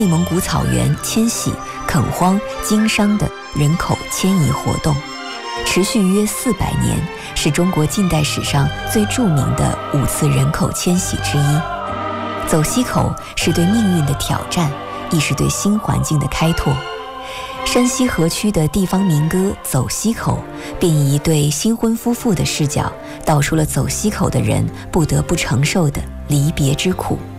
内蒙古草原迁徙、垦荒、经商的人口迁移活动，持续约400年，是中国近代史上最著名的5次人口迁徙之一。走西口是对命运的挑战，亦是对新环境的开拓。山西河区的地方民歌《走西口》便以一对新婚夫妇的视角，道出了走西口的人不得不承受的离别之苦。